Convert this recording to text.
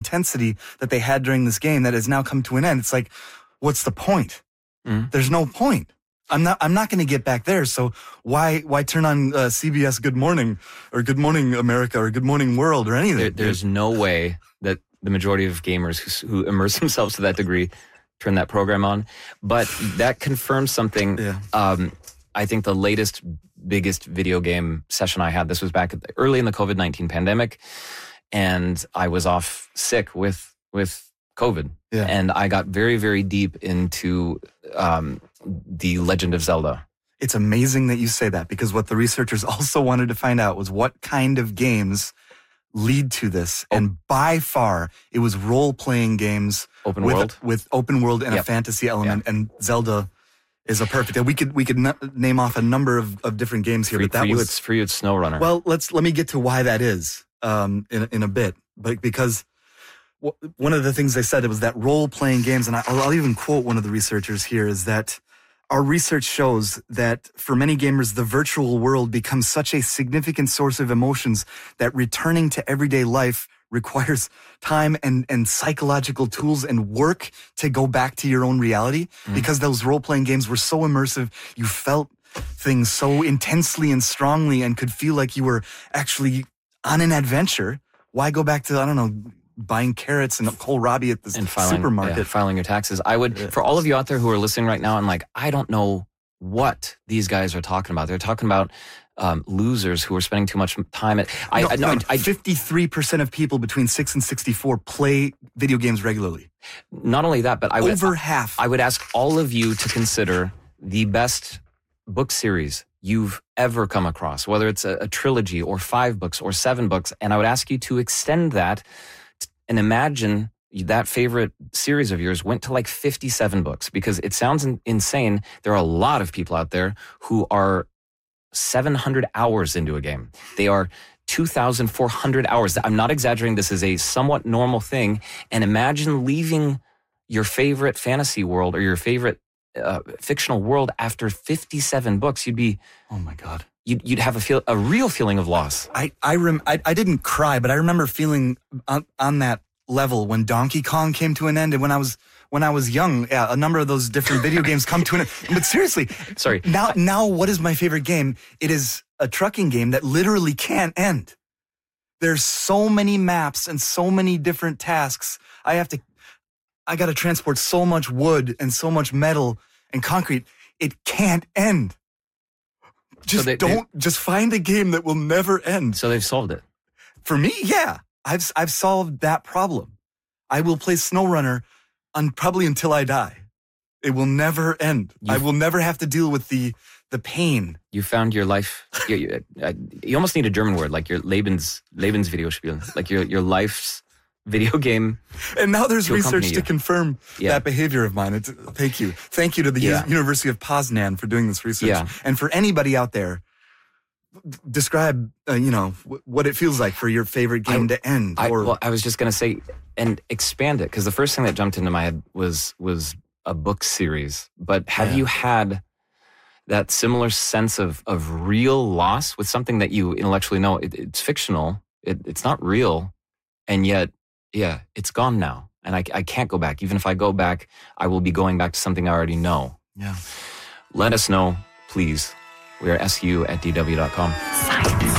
intensity that they had during this game that has now come to an end. It's like, what's the point? There's no point. I'm not going to get back there. So why turn on CBS Good Morning or Good Morning America or Good Morning World or anything? There's no way that the majority of gamers who immerse themselves to that degree turn that program on. But that confirms something. Yeah. I think the latest, biggest video game session I had, this was back early in the COVID-19 pandemic, and I was off sick with COVID. Yeah. And I got very, very deep into The Legend of Zelda. It's amazing that you say that, because what the researchers also wanted to find out was what kind of games lead to this. And by far, it was role-playing games Open world? With open world and a fantasy element. And Zelda is a perfect. And we could name off a number of different games here. For you, it's SnowRunner. Well, let me get to why that is in a bit. But because one of the things they said, it was that role-playing games, and I'll even quote one of the researchers here, is that our research shows that for many gamers, the virtual world becomes such a significant source of emotions that returning to everyday life requires time and psychological tools and work to go back to your own reality, because those role-playing games were so immersive. You felt things so intensely and strongly and could feel like you were actually on an adventure. Why go back to, I don't know, buying carrots and kohlrabi at the supermarket. Yeah, filing your taxes. I would, for all of you out there who are listening right now and like, I don't know what these guys are talking about. They're talking about losers who are spending too much time at... 53% of people between 6 and 64 play video games regularly. Not only that, but over half. I would ask all of you to consider the best book series you've ever come across, whether it's a trilogy or 5 books or 7 books. And I would ask you to extend that and imagine that favorite series of yours went to like 57 books, because it sounds insane. There are a lot of people out there who are 700 hours into a game. They are 2,400 hours. I'm not exaggerating. This is a somewhat normal thing. And imagine leaving your favorite fantasy world or your favorite fictional world after 57 books. You'd be, oh my God. You'd have a real feeling of loss. I didn't cry, but I remember feeling on that level when Donkey Kong came to an end, and when I was young, a number of those different video games come to an end. But seriously, sorry. Now, what is my favorite game? It is a trucking game that literally can't end. There's so many maps and so many different tasks. I got to transport so much wood and so much metal and concrete. It can't end. Just find a game that will never end. So they've solved it. For me, yeah. I've solved that problem. I will play SnowRunner probably until I die. It will never end. I will never have to deal with the pain. You found your life. You almost need a German word, like your Lebensvideospiel, like your life's video game. And now there's research to confirm that behavior of mine. Thank you. Thank you to the University of Poznan for doing this research. Yeah. And for anybody out there, describe, what it feels like for your favorite game to end. I was just going to say, and expand it, because the first thing that jumped into my head was a book series. But have you had that similar sense of real loss with something that you intellectually know it's fictional, it's not real, and yet, it's gone now, and I can't go back. Even if I go back, I will be going back to something I already know. Yeah. Let us know, please. We are su@dw.com.